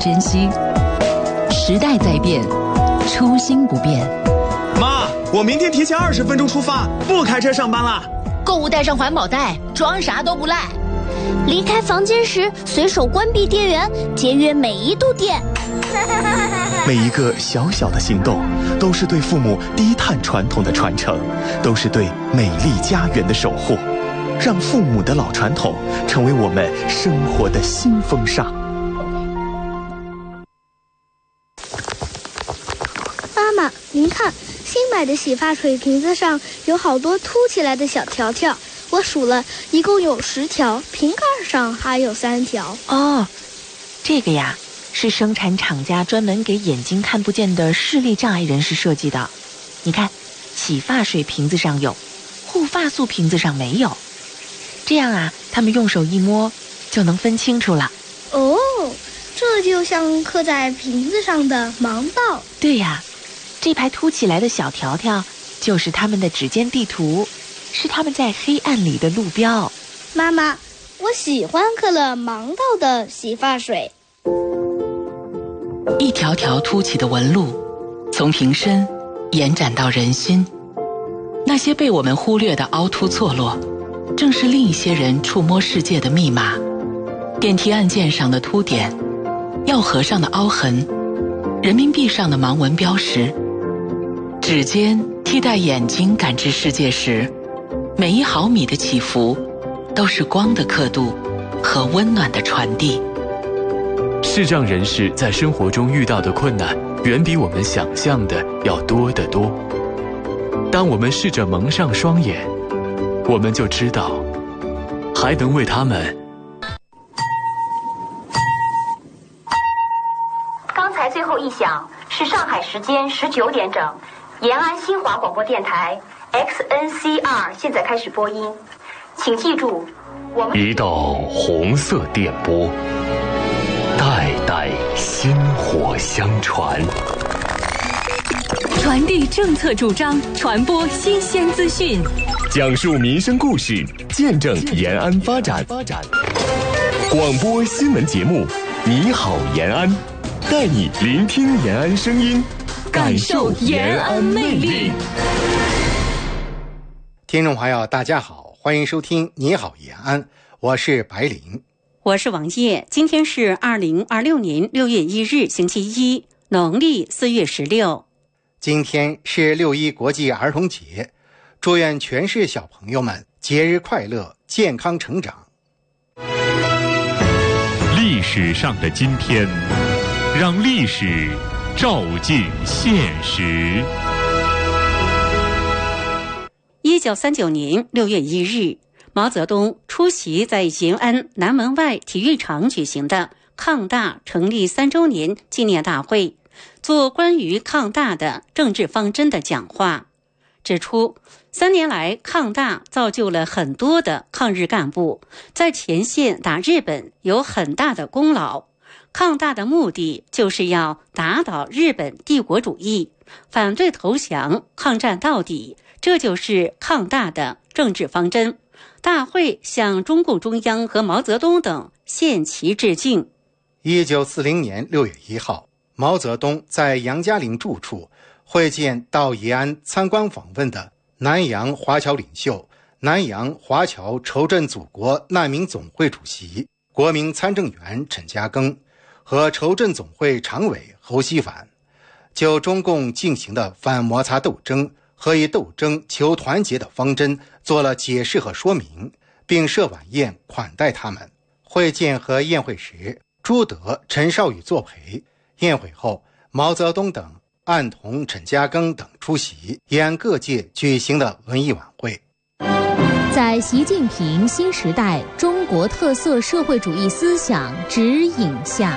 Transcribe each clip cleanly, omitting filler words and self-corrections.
珍惜。时代在变，初心不变。 妈，我明天提前20分钟出发，不开车上班了。 购物带上环保袋，装啥都不赖。 离开房间时随手关闭电源，节约每一度电。 每一个小小的行动，都是对父母低碳传统的传承，都是对美丽家园的守护。让父母的老传统成为我们生活的新风尚。 妈妈，您看，新买的洗发水瓶子上有好多凸起来的小条条，我数了，一共有10条，瓶盖上还有3条。 哦，这个呀，是生产厂家专门给眼睛看不见的视力障碍人士设计的。你看，洗发水瓶子上有，护发素瓶子上没有。这样啊，他们用手一摸就能分清楚了。 哦，这就像刻在瓶子上的盲道。 对呀，这排凸起来的小条条就是他们的指尖地图，是他们在黑暗里的路标。 妈妈，我喜欢刻了盲道的洗发水。 一条条凸起的纹路，从瓶身延展到人心。那些被我们忽略的凹凸错落，正是另一些人触摸世界的密码。电梯按键上的凸点，药盒上的凹痕，人民币上的盲文标识。指尖替代眼睛感知世界时，每1毫米的起伏都是光的刻度和温暖的传递。 视障人士在生活中遇到的困难远比我们想象的要多得多。当我们试着蒙上双眼，我们就知道还能为他们。 刚才最后一响是上海时间19点整，延安新华广播电台 XNCR 现在开始播音，请记住，我们一道红色电波，代代薪火相传， 传递政策主张，传播新鲜资讯， 讲述民生故事，见证延安发展。广播新闻节目，你好延安，带你聆听延安声音，感受延安魅力。 听众朋友大家好，欢迎收听你好延安，我是白灵， 我是王烨。今天是2026年6月1日星期一，农历4月16。 今天是6·1国际儿童节，祝愿全市小朋友们节日快乐，健康成长。 历史上的今天，让历史照进现实。 1939年6月1日，毛泽东出席在延安南门外体育场举行的抗大成立3周年纪念大会，做关于抗大的政治方针的讲话，指出3年来抗大造就了很多的抗日干部，在前线打日本有很大的功劳。抗大的目的就是要打倒日本帝国主义，反对投降，抗战到底，这就是抗大的政治方针。大会向中共中央和毛泽东等献旗致敬。 1940年6月1号，毛泽东在杨家岭住处会见到延安参观访问的南洋华侨领袖、南洋华侨筹赈祖国难民总会主席、国民参政员陈嘉庚和筹赈总会常委侯锡凡，就中共进行的反摩擦斗争和以斗争求团结的方针做了解释和说明，并设晚宴款待他们。会见和宴会时，朱德、陈少宇作陪。宴会后，毛泽东等按同陈嘉庚等出席延安各界举行的文艺晚会。 在习近平新时代中国特色社会主义思想指引下，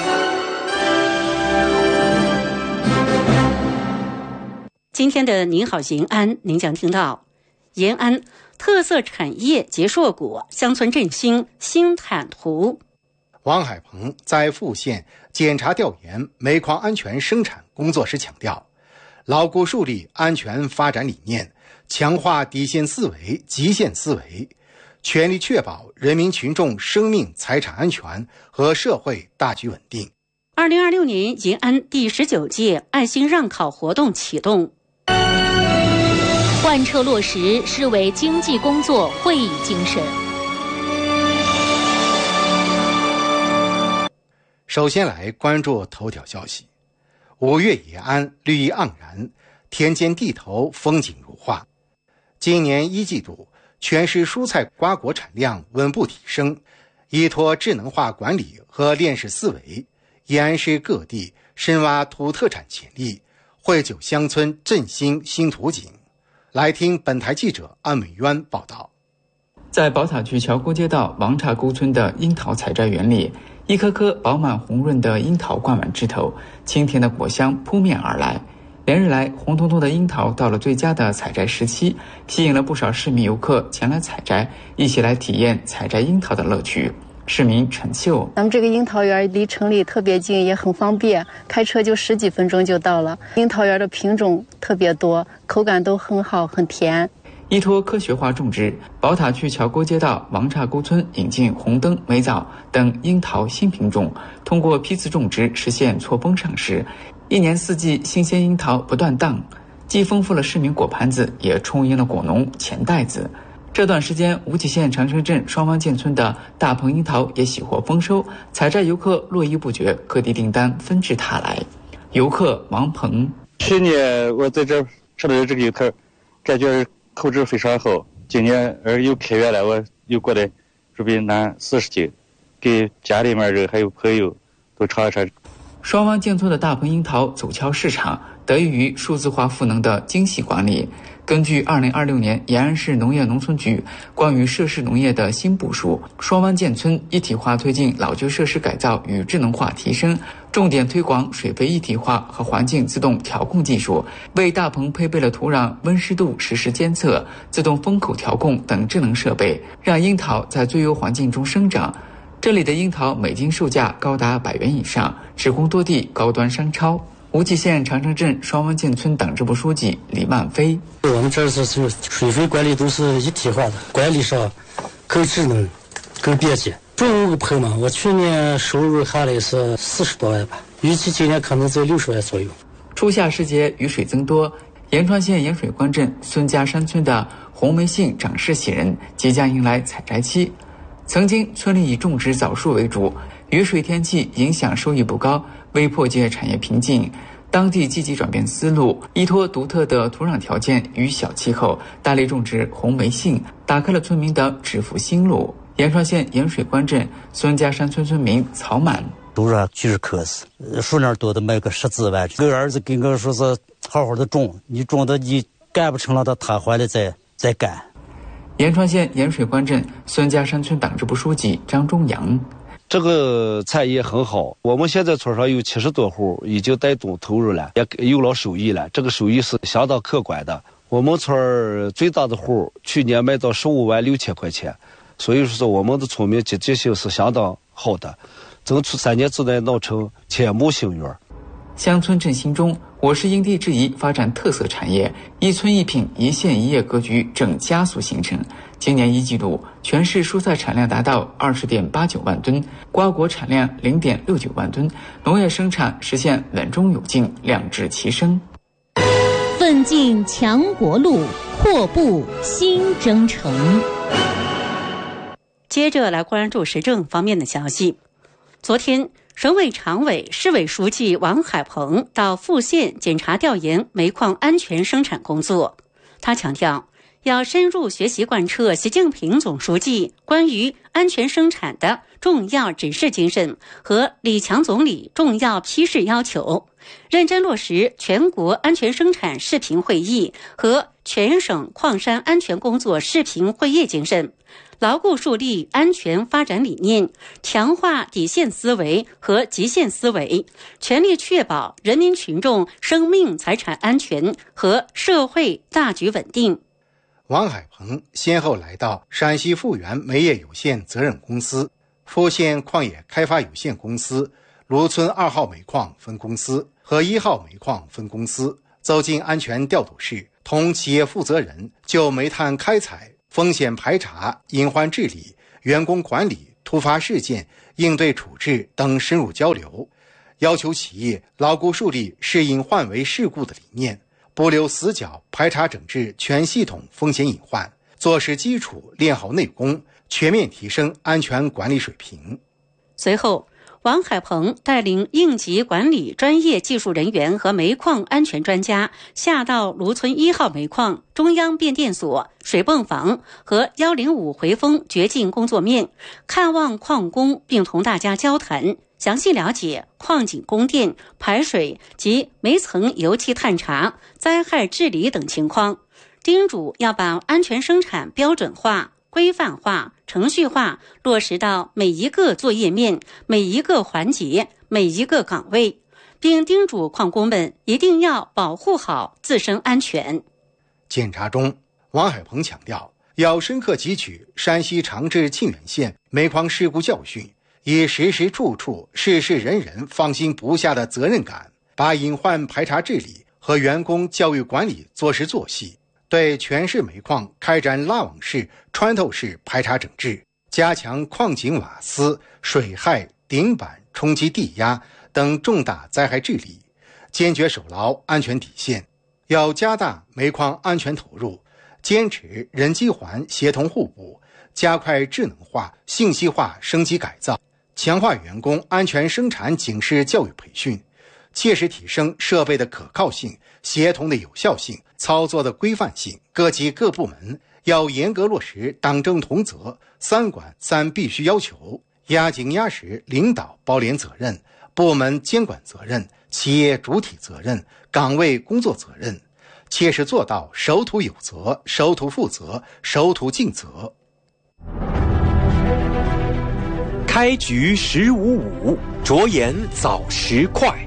今天的您好延安，您将听到延安特色产业结硕果，乡村振兴新坦途。 王海鹏在富县检查调研煤矿安全生产工作时强调，牢固树立安全发展理念，强化底线思维、极限思维，全力确保人民群众生命财产安全和社会大局稳定， 2026年延安第19届爱心让考活动启动。 贯彻落实市委经济工作会议精神。 首先来关注头条消息。5月延安绿意盎然，田间地头风景如画。今年1季度，全市蔬菜瓜果产量稳步提升。依托智能化管理和链式思维，延安市各地深挖土特产潜力，绘就乡村振兴新图景。来听本台记者安文渊报道。 在宝塔区桥沟街道王岔沟村的樱桃采摘园里，一颗颗饱满红润的樱桃挂满枝头，清甜的果香扑面而来。连日来，红彤彤的樱桃到了最佳的采摘时期，吸引了不少市民游客前来采摘，一起来体验采摘樱桃的乐趣。市民陈秀： 咱们这个樱桃园离城里特别近，也很方便，开车就10几分钟就到了。樱桃园的品种特别多，口感都很好，很甜。 依托科学化种植，宝塔区桥沟街道王岔沟村引进红灯、美枣等樱桃新品种，通过批次种植实现错峰上市。1年4季新鲜樱桃不断档，既丰富了市民果盘子，也充盈了果农钱袋子。这段时间，无极县长城镇双汪涧村的大棚樱桃也喜获丰收，采摘游客络绎不绝，各地订单纷至沓来。游客王鹏： 去年我在这吃的这个樱桃，感觉口质非常好。今年又开园了，我又过来准备拿40斤，给家里面人还有朋友都尝一尝。 双汪涧村的大棚樱桃走俏市场，得益于数字化赋能的精细管理。根据2026年延安市农业农村局关于涉事农业的新部署，双汪涧村一体化推进老旧设施改造与智能化提升，重点推广水肥一体化和环境自动调控技术，为大棚配备了土壤温湿度实时监测、自动风口调控等智能设备，让樱桃在最优环境中生长。这里的樱桃每斤售价高达100元以上，直供多地高端商超。无极县长城镇双汪涧村党支部书记李曼飞： 我们这是水肥管理都是一体化的，管理上更智能、更便捷。种个棚嘛，我去年收入下来是40多万吧，预计今年可能在60万左右。 初夏时节雨水增多，延川县盐水关镇孙家山村的红梅杏长势喜人，即将迎来采摘期。曾经村里以种植枣树为主，雨水天气影响收益不高，为破解产业瓶颈，当地积极转变思路，依托独特的土壤条件与小气候，大力种植红梅杏，打开了村民的致富新路。延川县盐水关镇孙家山村村民曹满： 都让巨可惜，数量多的卖个10几万。我儿子跟我说是好好的种，你种的你干不成了，他回来再干。 延川县盐水关镇孙家山村党支部书记张忠阳： 这个产业很好，我们现在村上有70多户已经带动投入了，也有了收益了，这个收益是相当可观的。我们村最大的户去年卖到15万6千块钱，所以说我们的村民积极性是相当好的，争取3年之内弄成千亩杏园。 乡村振兴中，我市因地制宜发展特色产业，一村一品、一县一业格局正加速形成。今年1季度，全市蔬菜产量达到20.89万吨，瓜果产量0.69万吨，农业生产实现稳中有进，两至齐升。 奋进强国路，阔步新征程。 接着来关注时政方面的消息。昨天，省委常委、市委书记王海鹏到富县检查调研煤矿安全生产工作。他强调，要深入学习贯彻习近平总书记关于安全生产的重要指示精神和李强总理重要批示要求，认真落实全国安全生产视频会议和全省矿山安全工作视频会议精神，牢固树立安全发展理念，强化底线思维和极限思维，全力确保人民群众生命财产安全和社会大局稳定。 王海鹏先后来到陕西富源煤业有限责任公司、富县矿业开发有限公司、芦村2号煤矿分公司和1号煤矿分公司，走进安全调度室，同企业负责人就煤炭开采、风险排查、隐患治理、员工管理、突发事件应对处置等深入交流， 要求企业牢固树立视隐患为事故的理念，不留死角，排查整治全系统风险隐患，做实基础，练好内功，全面提升安全管理水平。 随后，王海鹏带领应急管理专业技术人员和煤矿安全专家下到芦村1号煤矿、中央变电所、水泵房和105回风掘进工作面，看望矿工，并同大家交谈，详细了解矿井供电、排水及煤层油气探查、灾害治理等情况，叮嘱要把安全生产标准化、规范化、程序化落实到每一个作业面、每一个环节、每一个岗位，并叮嘱矿工们一定要保护好自身安全。 检查中，王海鹏强调，要深刻汲取山西长治沁源县煤矿事故教训，以时时处处、事事人人放心不下的责任感，把隐患排查治理和员工教育管理做实做细，对全市煤矿开展拉网式、穿透式排查整治，加强矿井瓦斯、水害、顶板、冲击地压等重大灾害治理，坚决守牢安全底线。要加大煤矿安全投入，坚持人机环协同互补，加快智能化、信息化升级改造，强化员工安全生产警示教育培训，切实提升设备的可靠性、协同的有效性、操作的规范性。各级各部门要严格落实党政同责、3管3必须要求，压紧压实领导包联责任、部门监管责任、企业主体责任、岗位工作责任，切实做到守土有责、守土负责、守土尽责。 开局10:55，着眼早10快。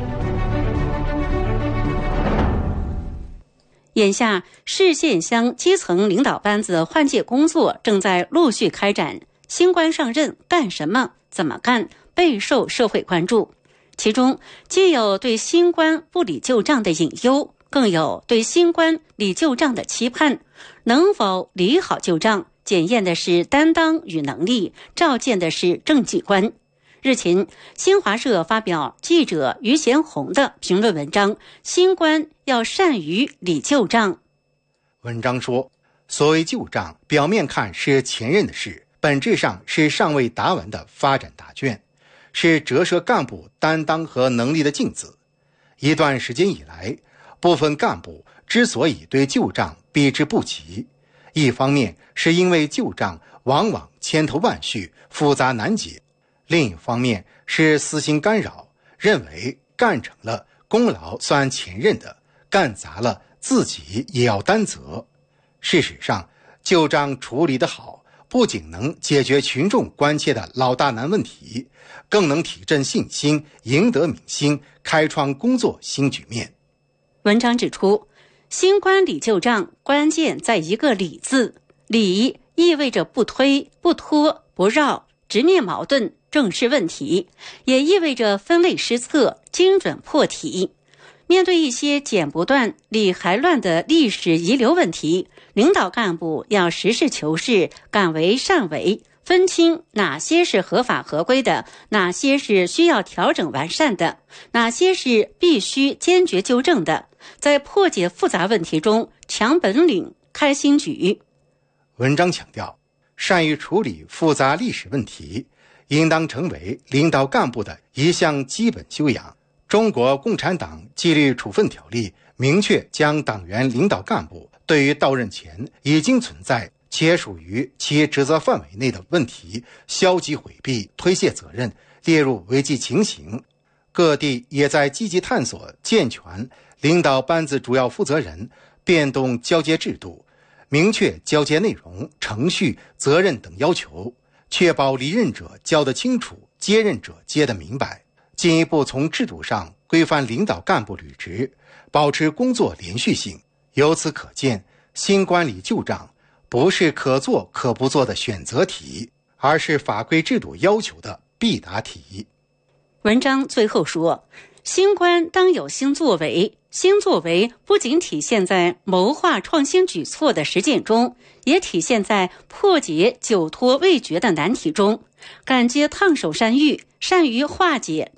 眼下，市县乡基层领导班子换届工作正在陆续开展，新官上任干什么、怎么干，备受社会关注。其中，既有对新官不理旧账的隐忧，更有对新官理旧账的期盼。能否理好旧账，检验的是担当与能力，照见的是政绩观。日前，新华社发表记者于贤红的评论文章《新官要善于理旧账》。 文章说，所谓旧账，表面看是前任的事，本质上是尚未答完的发展答卷，是折射干部担当和能力的镜子。一段时间以来，部分干部之所以对旧账避之不及，一方面是因为旧账往往千头万绪、复杂难解，另一方面是私心干扰，认为干成了功劳算前任的，干砸了自己也要担责。事实上，旧账处理得好，不仅能解决群众关切的老大难问题，更能提振信心，赢得民心，开创工作新局面。 文章指出，新官理旧账关键在一个理字，理意味着不推、不拖、不绕，直面矛盾，正视问题，也意味着分类施策，精准破题。面对一些剪不断、理还乱的历史遗留问题，领导干部要实事求是，敢为善为，分清哪些是合法合规的，哪些是需要调整完善的，哪些是必须坚决纠正的，在破解复杂问题中强本领、开新局。 文章强调，善于处理复杂历史问题，应当成为领导干部的一项基本修养。中国共产党纪律处分条例明确将党员领导干部对于到任前已经存在且属于其职责范围内的问题消极回避、推卸责任列入违纪情形。各地也在积极探索健全领导班子主要负责人变动交接制度，明确交接内容、程序、责任等要求，确保离任者交得清楚，接任者接得明白，进一步从制度上规范领导干部履职，保持工作连续性。由此可见，新官理旧账不是可做可不做的选择题，而是法规制度要求的必答题。 文章最后说，新官当有新作为，新作为不仅体现在谋划创新举措的实践中，也体现在破解久拖未决的难题中，敢接烫手山芋，善于化解